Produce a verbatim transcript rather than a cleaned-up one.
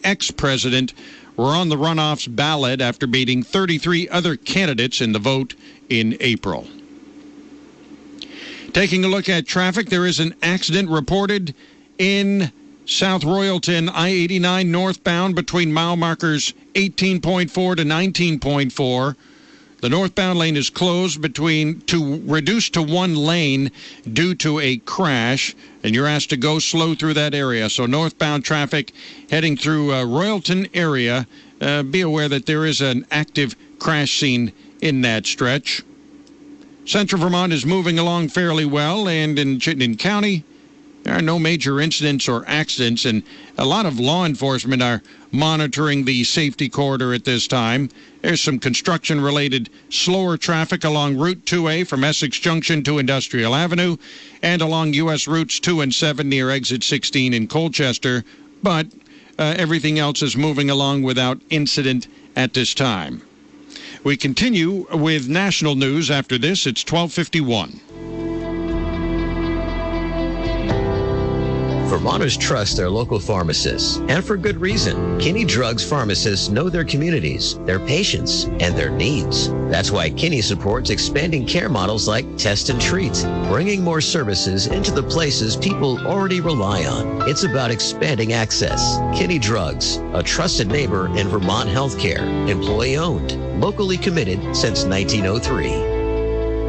ex-president were on the runoff's ballot after beating thirty-three other candidates in the vote in April. Taking a look at traffic, there is an accident reported in South Royalton, I eighty-nine northbound between mile markers eighteen point four to nineteen point four. The northbound lane is closed between to reduced to one lane due to a crash, and you're asked to go slow through that area. So northbound traffic heading through uh, Royalton area, uh, be aware that there is an active crash scene in that stretch. Central Vermont is moving along fairly well, and in Chittenden County, there are no major incidents or accidents, and a lot of law enforcement are monitoring the safety corridor at this time. There's some construction-related slower traffic along Route two A from Essex Junction to Industrial Avenue and along U S Routes two and seven near Exit sixteen in Colchester, but uh, everything else is moving along without incident at this time. We continue with national news after this. It's twelve fifty-one. Vermonters trust their local pharmacists, and for good reason. Kinney Drugs pharmacists know their communities, their patients, and their needs. That's why Kinney supports expanding care models like Test and Treat, bringing more services into the places people already rely on. It's about expanding access. Kinney Drugs, a trusted neighbor in Vermont healthcare, employee-owned, locally committed since nineteen oh three.